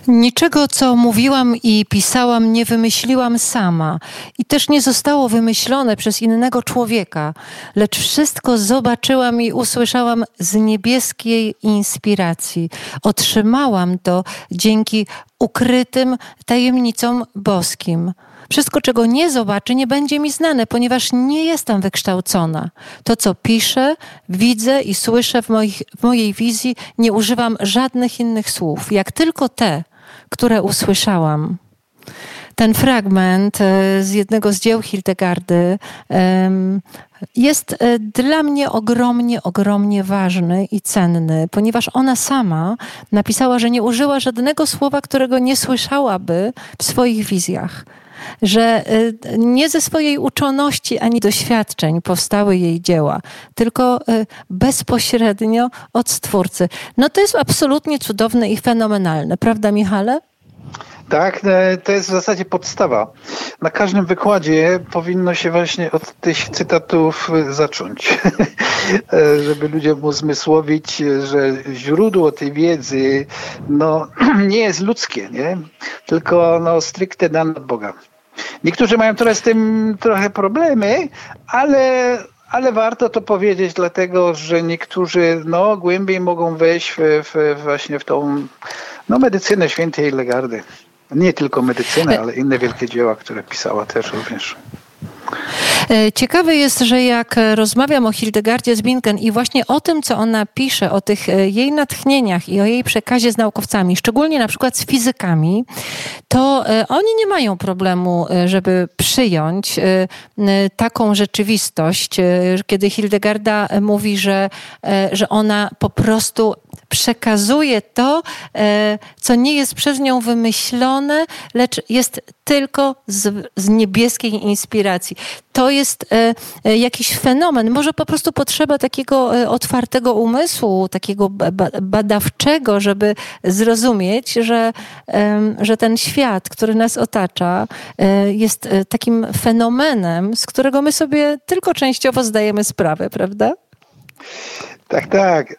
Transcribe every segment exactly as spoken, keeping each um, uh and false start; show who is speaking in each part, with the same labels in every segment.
Speaker 1: Niczego, co mówiłam i pisałam, nie wymyśliłam sama i też nie zostało wymyślone przez innego człowieka, lecz wszystko zobaczyłam i usłyszałam z niebieskiej inspiracji. Otrzymałam to dzięki ukrytym tajemnicom boskim. Wszystko, czego nie zobaczę, nie będzie mi znane, ponieważ nie jestem wykształcona. To, co piszę, widzę i słyszę w, moich, w mojej wizji, nie używam żadnych innych słów, jak tylko te, które usłyszałam. Ten fragment z jednego z dzieł Hildegardy jest dla mnie ogromnie, ogromnie ważny i cenny, ponieważ ona sama napisała, że nie użyła żadnego słowa, którego nie słyszałaby w swoich wizjach. Że nie ze swojej uczoności ani doświadczeń powstały jej dzieła, tylko bezpośrednio od Stwórcy. No to jest absolutnie cudowne i fenomenalne, prawda, Michale?
Speaker 2: Tak, to jest w zasadzie podstawa. Na każdym wykładzie powinno się właśnie od tych cytatów zacząć, żeby ludziom uzmysłowić, że źródło tej wiedzy no, nie jest ludzkie, nie? Tylko no, stricte dane od Boga. Niektórzy mają trochę z tym trochę problemy, ale, ale warto to powiedzieć, dlatego że niektórzy no, głębiej mogą wejść w, w, właśnie w tą no, medycynę świętej Hildegardy. Nie tylko medycynę, ale inne wielkie dzieła, które pisała też również.
Speaker 1: Ciekawe jest, że jak rozmawiam o Hildegardzie z Bingen i właśnie o tym, co ona pisze, o tych jej natchnieniach i o jej przekazie z naukowcami, szczególnie na przykład z fizykami, to oni nie mają problemu, żeby przyjąć taką rzeczywistość, kiedy Hildegarda mówi, że, że ona po prostu przekazuje to, co nie jest przez nią wymyślone, lecz jest tylko z, z niebieskiej inspiracji. To jest e, jakiś fenomen. Może po prostu potrzeba takiego e, otwartego umysłu, takiego ba, badawczego, żeby zrozumieć, że, e, że ten świat, który nas otacza, e, jest e, takim fenomenem, z którego my sobie tylko częściowo zdajemy sprawę, prawda?
Speaker 2: Tak, tak.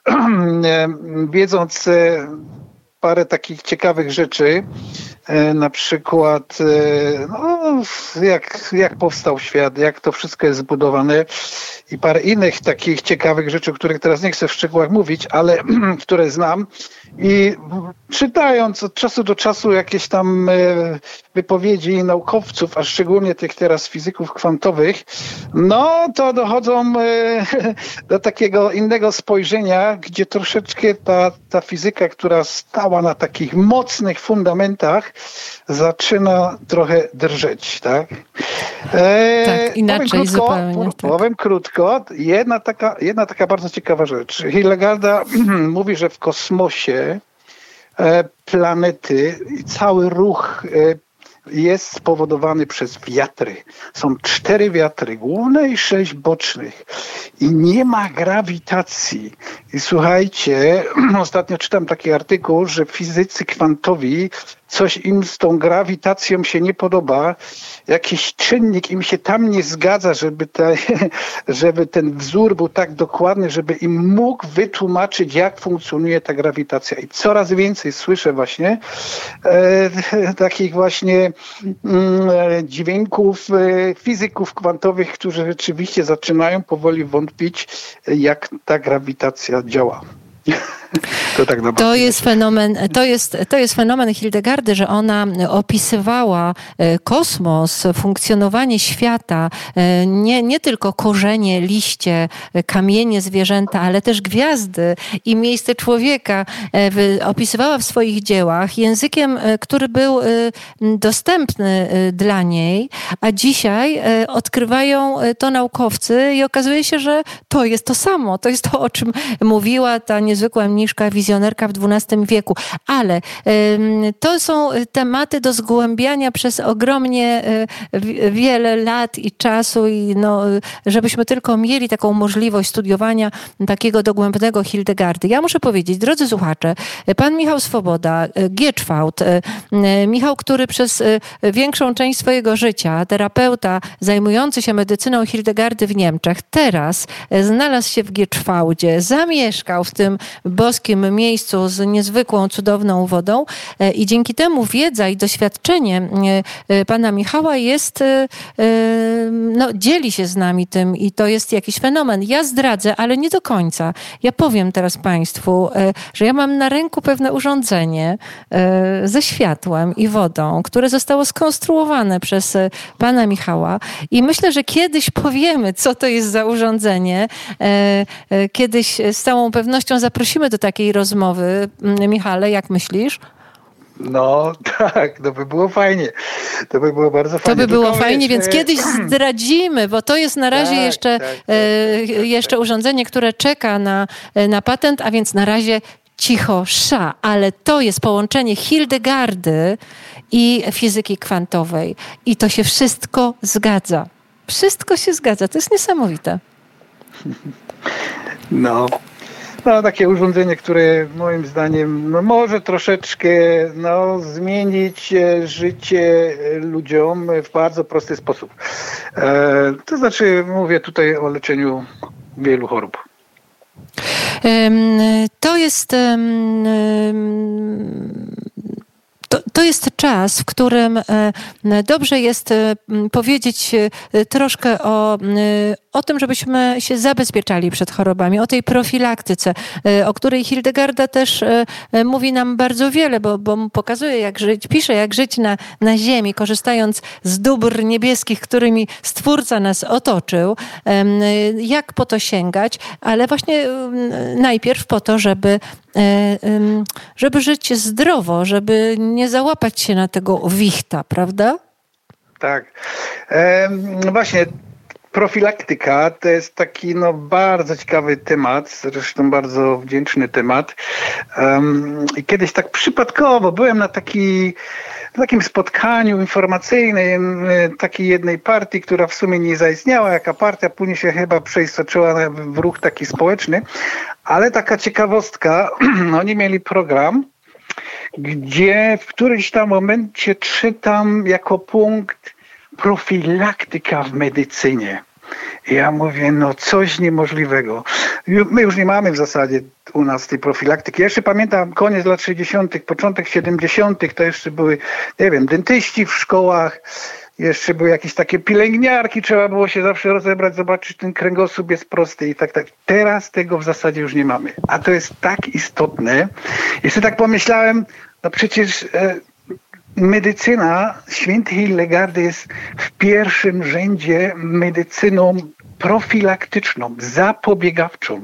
Speaker 2: Wiedząc parę takich ciekawych rzeczy, na przykład no, jak, jak powstał świat, jak to wszystko jest zbudowane i parę innych takich ciekawych rzeczy, o których teraz nie chcę w szczegółach mówić, ale które znam i czytając od czasu do czasu jakieś tam wypowiedzi naukowców, a szczególnie tych teraz fizyków kwantowych, no to dochodzą do takiego innego spojrzenia, gdzie troszeczkę ta, ta fizyka, która stała na takich mocnych fundamentach, zaczyna trochę drżeć, tak?
Speaker 1: E, tak, inaczej
Speaker 2: powiem krótko,
Speaker 1: zupełnie. Tak.
Speaker 2: Powiem krótko, jedna taka, jedna taka bardzo ciekawa rzecz. Hildegarda mówi, że w kosmosie e, planety i cały ruch e, jest spowodowany przez wiatry. Są cztery wiatry główne i sześć bocznych. I nie ma grawitacji. I słuchajcie, ostatnio czytam taki artykuł, że fizycy kwantowi coś im z tą grawitacją się nie podoba. Jakiś czynnik im się tam nie zgadza, żeby, te, żeby ten wzór był tak dokładny, żeby im mógł wytłumaczyć, jak funkcjonuje ta grawitacja. I coraz więcej słyszę właśnie e, takich właśnie e, dźwięków e, fizyków kwantowych, którzy rzeczywiście zaczynają powoli wątpić, jak ta grawitacja działa. To, tak
Speaker 1: to jest fenomen, to jest, to jest fenomen Hildegardy, że ona opisywała kosmos, funkcjonowanie świata, nie, nie tylko korzenie, liście, kamienie, zwierzęta, ale też gwiazdy i miejsce człowieka. Opisywała w swoich dziełach językiem, który był dostępny dla niej, a dzisiaj odkrywają to naukowcy i okazuje się, że to jest to samo. To jest to, o czym mówiła ta niezwykła mniszka, wizjonerka w dwunastym wieku. Ale y, to są tematy do zgłębiania przez ogromnie y, wiele lat i czasu i no, żebyśmy tylko mieli taką możliwość studiowania takiego dogłębnego Hildegardy. Ja muszę powiedzieć, drodzy słuchacze, pan Michał Swoboda, Gieczwałd, y, y, Michał, który przez y, większą część swojego życia, terapeuta zajmujący się medycyną Hildegardy w Niemczech, teraz y, znalazł się w Gieczwałdzie, zamieszkał w tym boskim miejscu z niezwykłą, cudowną wodą i dzięki temu wiedza i doświadczenie pana Michała jest, no, dzieli się z nami tym i to jest jakiś fenomen. Ja zdradzę, ale nie do końca. Ja powiem teraz państwu, że ja mam na ręku pewne urządzenie ze światłem i wodą, które zostało skonstruowane przez pana Michała i myślę, że kiedyś powiemy, co to jest za urządzenie. Kiedyś z całą pewnością zaprosimy do takiej rozmowy. Michale, jak myślisz?
Speaker 2: No tak, to by było fajnie. To by było bardzo fajnie.
Speaker 1: To by było
Speaker 2: Tylko
Speaker 1: fajnie,
Speaker 2: wiesz,
Speaker 1: więc kiedyś zdradzimy, bo to jest na razie
Speaker 2: tak,
Speaker 1: jeszcze,
Speaker 2: tak, tak,
Speaker 1: e,
Speaker 2: tak, tak,
Speaker 1: jeszcze
Speaker 2: tak.
Speaker 1: urządzenie, które czeka na, na patent, a więc na razie cicho sza, ale to jest połączenie Hildegardy i fizyki kwantowej. I to się wszystko zgadza. Wszystko się zgadza. To jest niesamowite.
Speaker 2: No. No, takie urządzenie, które moim zdaniem no, może troszeczkę no, zmienić e, życie ludziom w bardzo prosty sposób. E, to znaczy, mówię tutaj o leczeniu wielu chorób.
Speaker 1: To jest... To, to jest czas, w którym dobrze jest powiedzieć troszkę o, o tym, żebyśmy się zabezpieczali przed chorobami, o tej profilaktyce, o której Hildegarda też mówi nam bardzo wiele, bo, bo pokazuje, jak żyć, pisze, jak żyć na, na ziemi, korzystając z dóbr niebieskich, którymi Stwórca nas otoczył, jak po to sięgać, ale właśnie najpierw po to, żeby żeby żyć zdrowo, żeby nie załapać się na tego wichta, prawda? Tak.
Speaker 2: E, no właśnie, profilaktyka to jest taki no, bardzo ciekawy temat, zresztą bardzo wdzięczny temat. Um, i kiedyś tak przypadkowo byłem na taki na takim spotkaniu informacyjnym takiej jednej partii, która w sumie nie zaistniała jaka partia, później się chyba przeistoczyła w ruch taki społeczny, ale taka ciekawostka, oni mieli program, gdzie w którymś tam momencie czytam jako punkt profilaktyka w medycynie. I ja mówię, no coś niemożliwego. My już nie mamy w zasadzie u nas tej profilaktyki. Ja jeszcze pamiętam koniec lat sześćdziesiątych, początek siedemdziesiątych, to jeszcze były, nie wiem, dentyści w szkołach, jeszcze były jakieś takie pielęgniarki, trzeba było się zawsze rozebrać, zobaczyć, ten kręgosłup jest prosty i tak, tak. Teraz tego w zasadzie już nie mamy. A to jest tak istotne. Jeszcze tak pomyślałem, no przecież e, medycyna świętej Hildegardy jest w pierwszym rzędzie medycyną profilaktyczną, zapobiegawczą.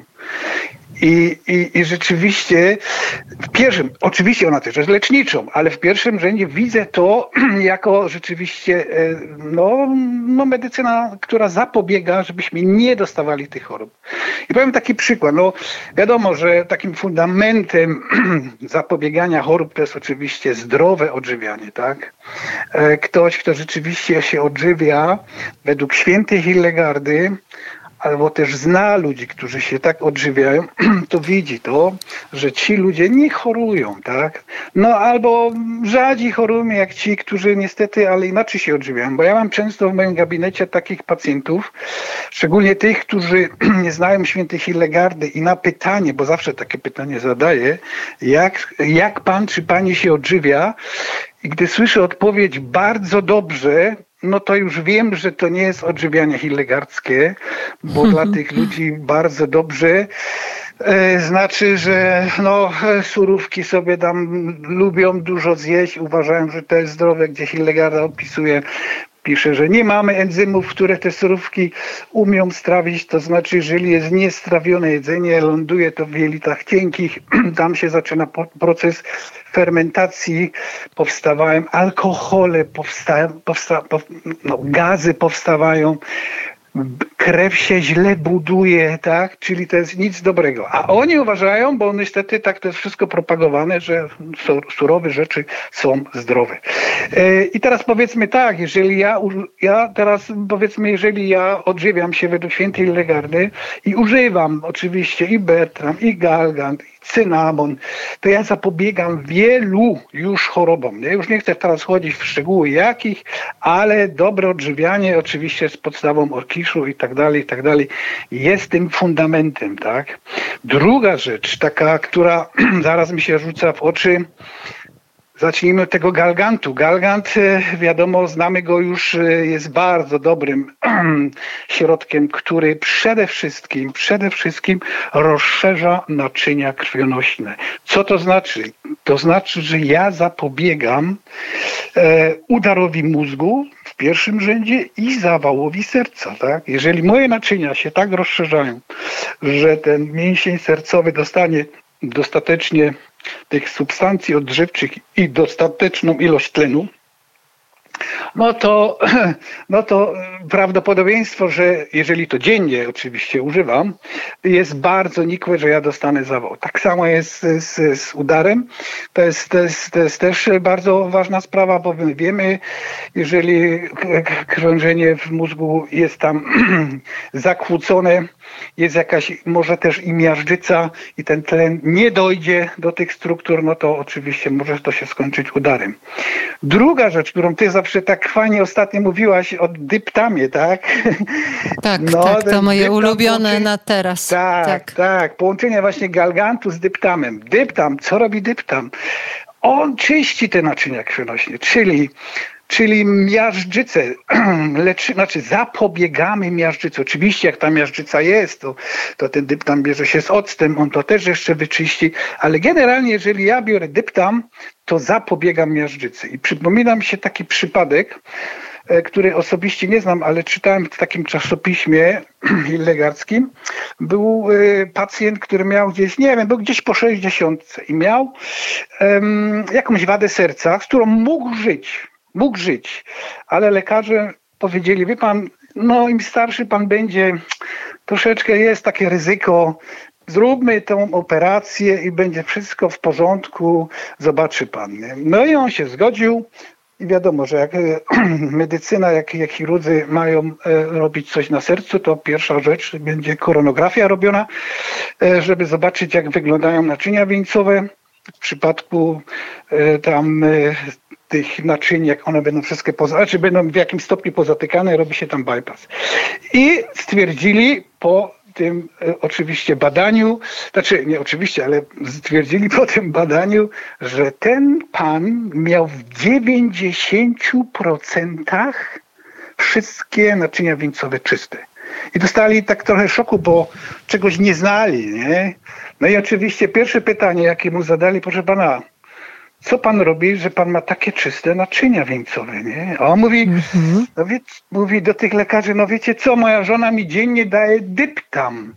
Speaker 2: I, i, I rzeczywiście w pierwszym, oczywiście ona też jest leczniczą, ale w pierwszym rzędzie widzę to jako rzeczywiście no, no medycyna, która zapobiega, żebyśmy nie dostawali tych chorób. I powiem taki przykład. No, wiadomo, że takim fundamentem zapobiegania chorób to jest oczywiście zdrowe odżywianie, tak? Ktoś, kto rzeczywiście się odżywia według świętej Hildegardy, albo też zna ludzi, którzy się tak odżywiają, to widzi to, że ci ludzie nie chorują, tak? No albo rzadziej chorują jak ci, którzy niestety, ale inaczej się odżywiają. Bo ja mam często w moim gabinecie takich pacjentów, szczególnie tych, którzy nie znają świętej Hildegardy i na pytanie, bo zawsze takie pytanie zadaję, jak, jak pan czy pani się odżywia? I gdy słyszę odpowiedź bardzo dobrze, no to już wiem, że to nie jest odżywianie hildegardzkie, bo dla tych ludzi bardzo dobrze e, znaczy, że no, surówki sobie tam lubią dużo zjeść, uważają, że to jest zdrowe, gdzie Hildegarda opisuje, pisze, że nie mamy enzymów, które te surówki umią strawić, to znaczy, jeżeli jest niestrawione jedzenie, ląduje to w jelitach cienkich, tam się zaczyna proces fermentacji, powstawają alkohole, powsta, powsta, pow, no, gazy powstawają, krew się źle buduje, tak? Czyli to jest nic dobrego. A oni uważają, bo niestety tak to jest wszystko propagowane, że surowe rzeczy są zdrowe. I teraz powiedzmy tak, jeżeli ja, ja teraz powiedzmy, jeżeli ja odżywiam się według świętej Hildegardy i używam oczywiście i Bertram, i Galgant, i cynamon, to ja zapobiegam wielu już chorobom. Ja już nie chcę teraz chodzić w szczegóły jakich, ale dobre odżywianie oczywiście z podstawą orkiszu i tak dalej, i tak dalej jest tym fundamentem, tak? Druga rzecz, taka, która zaraz mi się rzuca w oczy, zacznijmy od tego Galgantu. Galgant, wiadomo, znamy go już, jest bardzo dobrym środkiem, który przede wszystkim, przede wszystkim rozszerza naczynia krwionośne. Co to znaczy? To znaczy, że ja zapobiegam e, udarowi mózgu w pierwszym rzędzie i zawałowi serca. Tak? Jeżeli moje naczynia się tak rozszerzają, że ten mięsień sercowy dostanie dostatecznie tych substancji odżywczych i dostateczną ilość tlenu, no to, no to prawdopodobieństwo, że jeżeli to dziennie oczywiście używam, jest bardzo nikłe, że ja dostanę zawał. Tak samo jest z, z udarem. To jest, to, jest, to jest też bardzo ważna sprawa, bo my wiemy, jeżeli krążenie w mózgu jest tam zakłócone, jest jakaś może też i miażdżyca i ten tlen nie dojdzie do tych struktur, no to oczywiście może to się skończyć udarem. Druga rzecz, którą ty zawsze tak fajnie ostatnio mówiłaś o dyptamie, tak?
Speaker 1: Tak, no, tak, to moje ulubione połączenie... na teraz.
Speaker 2: Tak, tak, tak, połączenie właśnie Galgantu z dyptamem. Dyptam, co robi dyptam? On czyści te naczynia krwionośne, czyli Czyli miażdżycę, leczy, znaczy zapobiegamy miażdżycy. Oczywiście jak ta miażdżyca jest, to, to ten dyptam bierze się z octem, on to też jeszcze wyczyści, ale generalnie jeżeli ja biorę dyptam, to zapobiegam miażdżycy. I przypomina mi się taki przypadek, który osobiście nie znam, ale czytałem w takim czasopiśmie hildegardzkim. Był pacjent, który miał gdzieś, nie wiem, był gdzieś po sześćdziesiątce i miał um, jakąś wadę serca, z którą mógł żyć. Mógł żyć, ale lekarze powiedzieli, wie pan, no im starszy pan będzie, troszeczkę jest takie ryzyko, zróbmy tą operację i będzie wszystko w porządku, zobaczy pan. No i on się zgodził i wiadomo, że jak medycyna, jak, jak chirurdzy mają robić coś na sercu, to pierwsza rzecz będzie koronografia robiona, żeby zobaczyć jak wyglądają naczynia wieńcowe. W przypadku tam tych naczyń, jak one będą wszystkie poza, znaczy będą w jakimś stopniu pozatykane, robi się tam bypass. I stwierdzili po tym e, oczywiście badaniu, znaczy nie oczywiście, ale stwierdzili po tym badaniu, że ten pan miał w dziewięćdziesięciu procentach wszystkie naczynia wieńcowe czyste. I dostali tak trochę szoku, bo czegoś nie znali, nie? No i oczywiście pierwsze pytanie, jakie mu zadali, proszę pana, co pan robi, że pan ma takie czyste naczynia wieńcowe, nie? A on mówi, mm-hmm. no wie, mówi do tych lekarzy, no wiecie co, moja żona mi dziennie daje dyptam.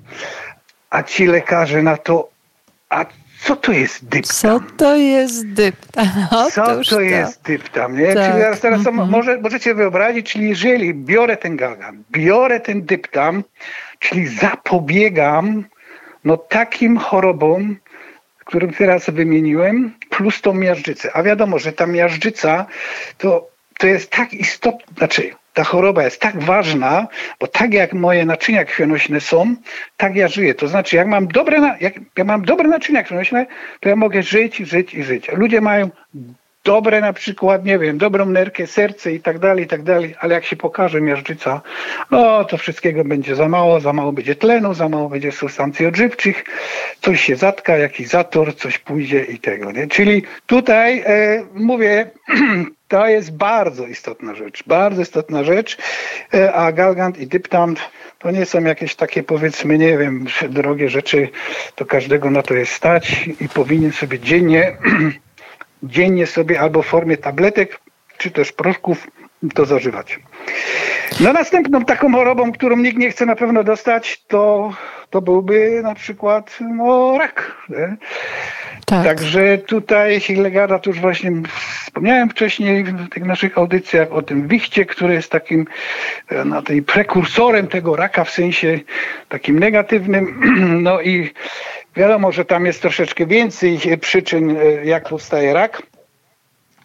Speaker 2: A ci lekarze na to, a co to jest dyptam?
Speaker 1: Co to jest dyptam?
Speaker 2: O, co to, to jest dyptam, nie? Tak. Czyli teraz, teraz mm-hmm. może, możecie wyobrazić, czyli jeżeli biorę ten galgan, biorę ten dyptam, czyli zapobiegam no takim chorobom, którym teraz wymieniłem, plus tą miażdżycę. A wiadomo, że ta miażdżyca to, to jest tak istotna, znaczy ta choroba jest tak ważna, bo tak jak moje naczynia krwionośne są, tak ja żyję. To znaczy, jak mam dobre, jak, jak mam dobre naczynia krwionośne, to ja mogę żyć, żyć i żyć. Ludzie mają dobre na przykład, nie wiem, dobrą nerkę, serce i tak dalej, i tak dalej, ale jak się pokaże miażdżyca, no to wszystkiego będzie za mało, za mało będzie tlenu, za mało będzie substancji odżywczych, coś się zatka, jakiś zator, coś pójdzie i tego, nie? Czyli tutaj e, mówię, to jest bardzo istotna rzecz, bardzo istotna rzecz, e, a galgant i dyptam to nie są jakieś takie, powiedzmy, nie wiem, drogie rzeczy, to każdego na to jest stać i powinien sobie dziennie dziennie sobie albo w formie tabletek, czy też proszków to zażywać. No następną taką chorobą, którą nikt nie chce na pewno dostać, to, to byłby na przykład no, rak. Nie? Tak. Także tutaj Hildegarda, to już właśnie wspomniałem wcześniej w tych naszych audycjach o tym wichcie, który jest takim no, tej prekursorem tego raka w sensie takim negatywnym. No i wiadomo, że tam jest troszeczkę więcej przyczyn, jak powstaje rak,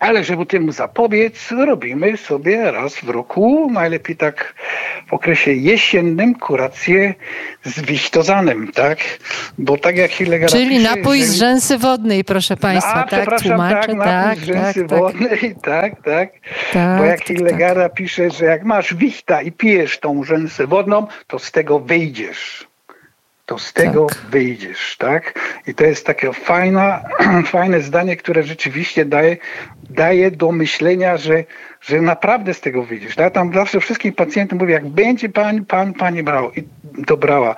Speaker 2: Ale żeby temu zapobiec, robimy sobie raz w roku, najlepiej tak w okresie jesiennym, kurację z wichtozanem, tak? Bo tak jak Hildegard
Speaker 1: Czyli
Speaker 2: pisze,
Speaker 1: napój
Speaker 2: że...
Speaker 1: z rzęsy wodnej, proszę Państwa,
Speaker 2: A,
Speaker 1: tak?
Speaker 2: przepraszam,
Speaker 1: Tłumaczę,
Speaker 2: tak, napój
Speaker 1: tak,
Speaker 2: z rzęsy
Speaker 1: tak,
Speaker 2: wodnej, tak, tak.
Speaker 1: tak.
Speaker 2: Bo jak
Speaker 1: tak,
Speaker 2: Hildegarda
Speaker 1: tak.
Speaker 2: pisze, że jak masz wichta i pijesz tą rzęsę wodną, to z tego wyjdziesz. To z tego
Speaker 1: tak. wyjdziesz,
Speaker 2: tak? I to jest takie fajna, fajne zdanie, które rzeczywiście daje, daje do myślenia, że, że naprawdę z tego wyjdziesz. Ja tam zawsze wszystkim pacjentom mówię, jak będzie pan, pan, pani brał i to brała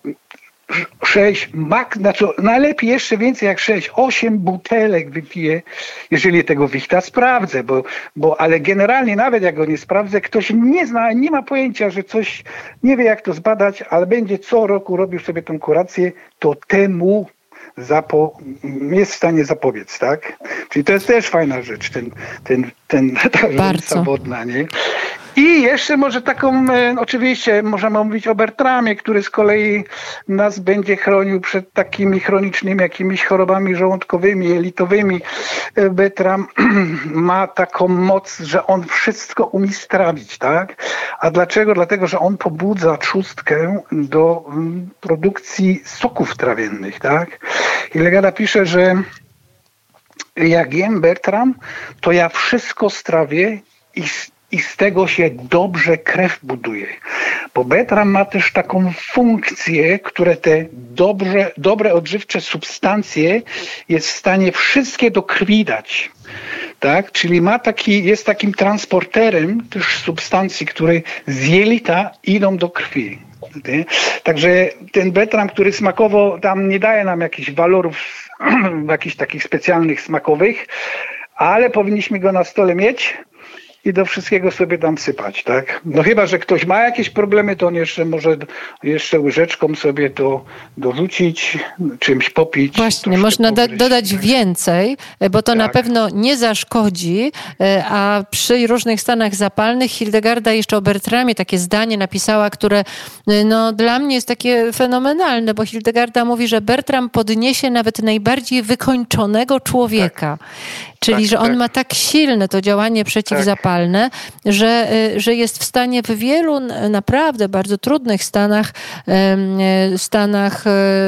Speaker 2: sześć, mak, znaczy najlepiej jeszcze więcej jak sześć, osiem butelek wypiję, jeżeli tego wichta sprawdzę, bo, bo ale generalnie nawet jak go nie sprawdzę, ktoś nie zna, nie ma pojęcia, że coś, nie wie jak to zbadać, ale będzie co roku robił sobie tą kurację, to temu zapo, jest w stanie zapobiec, tak? Czyli to jest też fajna rzecz, ten, ten, ten, ta rzęsa wodna, nie? I jeszcze może taką, e, oczywiście możemy mówić o Bertramie, który z kolei nas będzie chronił przed takimi chronicznymi jakimiś chorobami żołądkowymi, jelitowymi. E, Bertram ma taką moc, że on wszystko umie strawić, tak? A dlaczego? Dlatego, że on pobudza trzustkę do m, produkcji soków trawiennych, tak? I Legada pisze, że jak jem Bertram, to ja wszystko strawię i I z tego się dobrze krew buduje. Bo Bertram ma też taką funkcję, które te dobrze, dobre odżywcze substancje jest w stanie wszystkie do krwi dać. Tak? Czyli ma taki, jest takim transporterem też substancji, które z jelita idą do krwi. Nie? Także ten Bertram, który smakowo tam nie daje nam jakichś walorów, jakichś takich specjalnych smakowych, ale powinniśmy go na stole mieć i do wszystkiego sobie tam sypać, tak? No chyba, że ktoś ma jakieś problemy, to on jeszcze może jeszcze łyżeczką sobie to dorzucić, czymś popić.
Speaker 1: Właśnie, można do, dodać więcej, bo to tak. na pewno nie zaszkodzi, a przy różnych stanach zapalnych Hildegarda jeszcze o Bertramie takie zdanie napisała, które no, dla mnie jest takie fenomenalne, bo Hildegarda mówi, że Bertram podniesie nawet najbardziej wykończonego człowieka. Tak. Czyli, tak, że on tak. ma tak silne to działanie przeciwzapalne, tak. że, że jest w stanie w wielu naprawdę bardzo trudnych stanach, stanach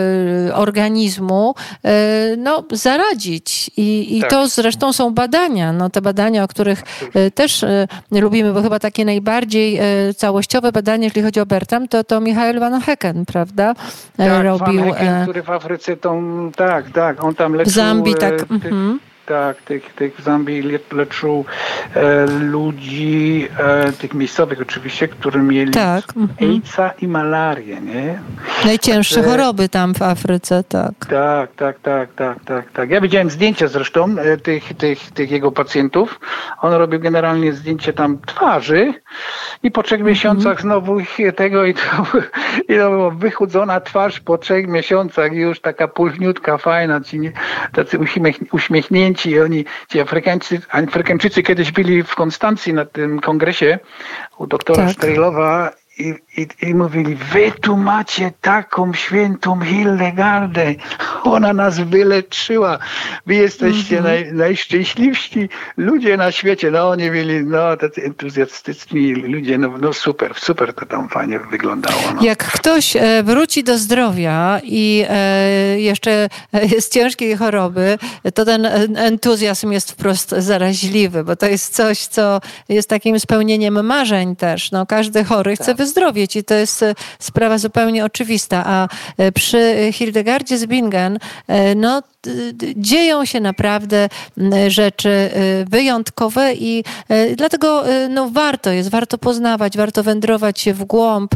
Speaker 1: organizmu no, zaradzić. I, i tak. to zresztą są badania. No, te badania, o których też lubimy, bo chyba takie najbardziej całościowe badanie, jeżeli chodzi o Bertram, to, to Michael Van Hecken, prawda?
Speaker 2: Tak,
Speaker 1: robił.
Speaker 2: Van Hecken, który w Afryce tą, tak, tak, on tam leczył.
Speaker 1: W Zambii, tak.
Speaker 2: Ty, mhm. Tak, tych, tych w Zambii leczył e, ludzi, e, tych miejscowych oczywiście, którzy mieli
Speaker 1: tak.
Speaker 2: AIDS-a i malarię, nie?
Speaker 1: Najcięższe e, choroby tam w Afryce, tak.
Speaker 2: Tak, tak, tak, tak, tak, tak. Ja widziałem zdjęcia zresztą e, tych, tych, tych jego pacjentów. On robił generalnie zdjęcie tam twarzy i po trzech mm-hmm. miesiącach znowu tego i to, i to była wychudzona twarz po trzech miesiącach i już taka pulchniutka, fajna, ci nie, tacy uśmiech, uśmiechnięci. I oni, ci Afrykańczycy, Afrykańczycy kiedyś byli w Konstancji na tym kongresie u doktora tak. Sztrylowa i, i, i mówili, wy tu macie taką świętą Hildegardę, ona nas wyleczyła, wy jesteście mm-hmm. naj, najszczęśliwsi ludzie na świecie. No oni byli no, tacy entuzjastyczni ludzie, no, no super, super to tam fajnie wyglądało. No.
Speaker 1: Jak ktoś wróci do zdrowia i jeszcze jest ciężkiej choroby, to ten entuzjazm jest wprost zaraźliwy, bo to jest coś, co jest takim spełnieniem marzeń też. No, każdy chory chce tak. wyzdrowieć i to jest sprawa zupełnie oczywista. A przy Hildegardzie z Bingen no, dzieją się naprawdę rzeczy wyjątkowe i dlatego no, warto jest, warto poznawać, warto wędrować się w głąb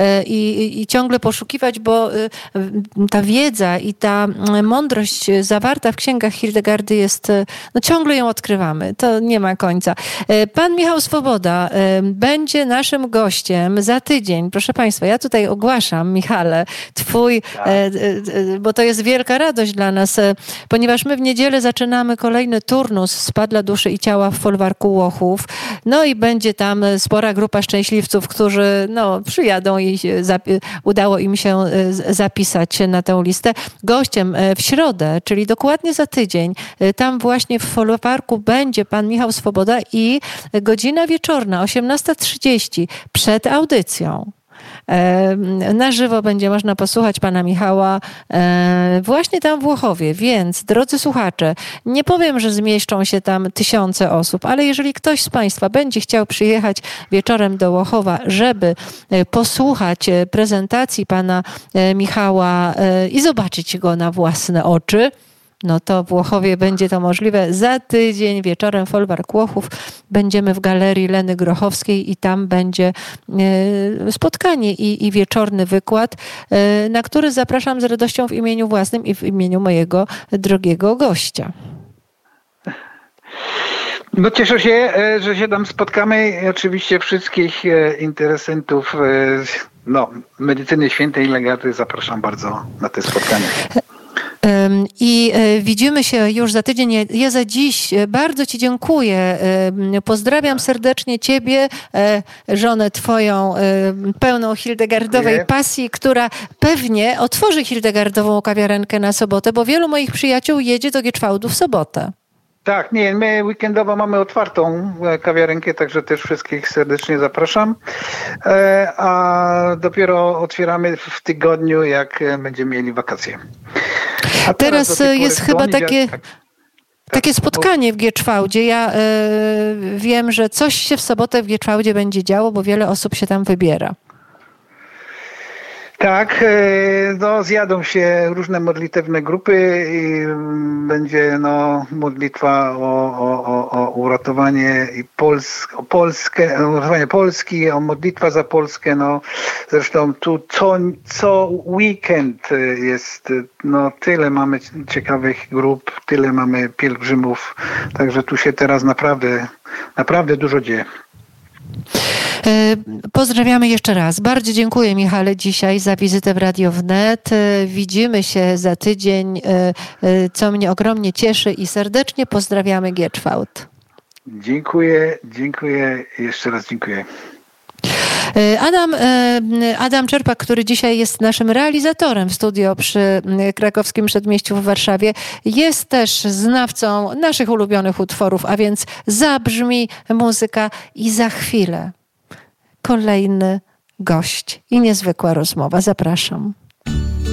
Speaker 1: i, i ciągle poszukiwać, bo ta wiedza i ta mądrość zawarta w księgach Hildegardy jest, no ciągle ją odkrywamy. To nie ma końca. Pan Michał Swoboda będzie naszym gościem za tydzień. Proszę Państwa, ja tutaj ogłaszam, Michale, twój, tak. bo to jest wielka radość dla nas, ponieważ my w niedzielę zaczynamy kolejny turnus Spadla duszy i ciała w folwarku Łochów. No i będzie tam spora grupa szczęśliwców, którzy no, przyjadą i udało im się zapisać na tę listę. Gościem w środę, czyli dokładnie za tydzień, tam właśnie w folwarku będzie pan Michał Swoboda i godzina wieczorna, osiemnasta trzydzieści, przed audycją. Na żywo będzie można posłuchać pana Michała właśnie tam w Łochowie, więc drodzy słuchacze, nie powiem, że zmieszczą się tam tysiące osób, ale jeżeli ktoś z państwa będzie chciał przyjechać wieczorem do Łochowa, żeby posłuchać prezentacji pana Michała i zobaczyć go na własne oczy, no to w Łochowie będzie to możliwe. Za tydzień wieczorem folwark Łochów będziemy w Galerii Leny Grochowskiej i tam będzie spotkanie i, i wieczorny wykład, na który zapraszam z radością w imieniu własnym i w imieniu mojego drogiego gościa.
Speaker 2: No cieszę się, że się tam spotkamy. Oczywiście wszystkich interesentów no, medycyny świętej Hilegardy zapraszam bardzo na te spotkanie.
Speaker 1: I widzimy się już za tydzień. Ja za dziś bardzo ci dziękuję. Pozdrawiam serdecznie ciebie, żonę twoją pełną hildegardowej pasji, która pewnie otworzy hildegardową kawiarenkę na sobotę, bo wielu moich przyjaciół jedzie do Gieczwałdu w sobotę.
Speaker 2: Tak, nie, my weekendowo mamy otwartą kawiarenkę, także też wszystkich serdecznie zapraszam. A dopiero otwieramy w tygodniu, jak będziemy mieli wakacje.
Speaker 1: A teraz jest chyba takie, tak, takie spotkanie w Gieczwałdzie. Ja y, wiem, że coś się w sobotę w Gieczwałdzie będzie działo, bo wiele osób się tam wybiera.
Speaker 2: Tak, no, zjadą się różne modlitewne grupy i będzie no, modlitwa o, o, o, o uratowanie i Polsk, o Polskę, o uratowanie Polski, o modlitwa za Polskę. No, zresztą tu co, co weekend jest, no, tyle mamy ciekawych grup, tyle mamy pielgrzymów, także tu się teraz naprawdę, naprawdę dużo dzieje.
Speaker 1: Pozdrawiamy jeszcze raz. Bardzo dziękuję, Michale, dzisiaj za wizytę w Radio Wnet. Widzimy się za tydzień, co mnie ogromnie cieszy i serdecznie pozdrawiamy Gieczwałd.
Speaker 2: Dziękuję, dziękuję, jeszcze raz dziękuję.
Speaker 1: Adam, Adam Czerpak, który dzisiaj jest naszym realizatorem w studio przy Krakowskim Przedmieściu w Warszawie, jest też znawcą naszych ulubionych utworów, a więc zabrzmi muzyka i za chwilę kolejny gość i niezwykła rozmowa. Zapraszam.